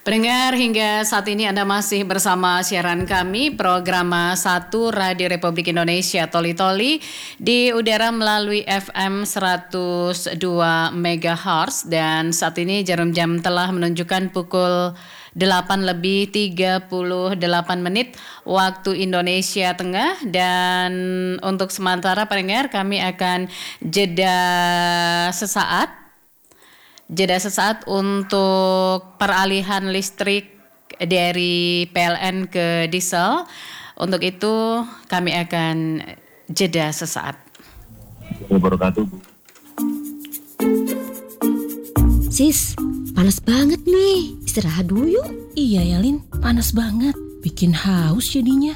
Pendengar, hingga saat ini Anda masih bersama siaran kami, program 1 Radio Republik Indonesia Toli Toli di udara melalui FM 102 MHz, dan saat ini jarum jam telah menunjukkan pukul 8:38 waktu Indonesia Tengah. Dan untuk sementara pendengar, kami akan jeda sesaat untuk peralihan listrik dari PLN ke diesel. Untuk itu kami akan jeda sesaat. Sis, panas banget nih. Istirahat dulu yuk. Iya ya Lin, panas banget. Bikin haus jadinya.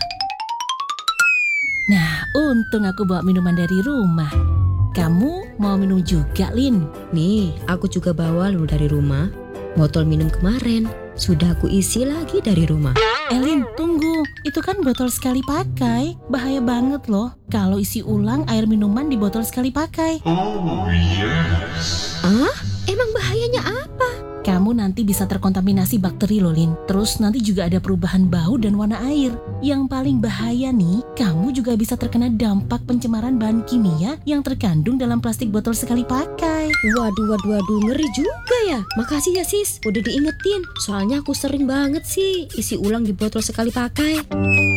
Nah, untung aku bawa minuman dari rumah. Kamu mau minum juga, Lin? Nih, aku juga bawa lu dari rumah. Botol minum kemarin sudah aku isi lagi dari rumah. Lin, tunggu. Itu kan botol sekali pakai. Bahaya banget loh kalau isi ulang air minuman di botol sekali pakai. Oh yes. Ah, emang bahayanya apa? Kamu nanti bisa terkontaminasi bakteri loh, Lin. Terus nanti juga ada perubahan bau dan warna air. Yang paling bahaya nih, kamu juga bisa terkena dampak pencemaran bahan kimia yang terkandung dalam plastik botol sekali pakai. Waduh, ngeri juga ya. Makasih ya sis, udah diingetin. Soalnya aku sering banget sih isi ulang di botol sekali pakai.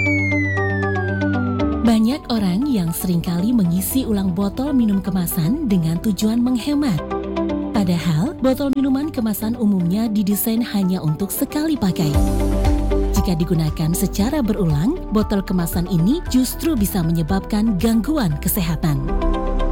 Banyak orang yang seringkali mengisi ulang botol minum kemasan dengan tujuan menghemat. Padahal, botol minuman kemasan umumnya didesain hanya untuk sekali pakai. Jika digunakan secara berulang, botol kemasan ini justru bisa menyebabkan gangguan kesehatan.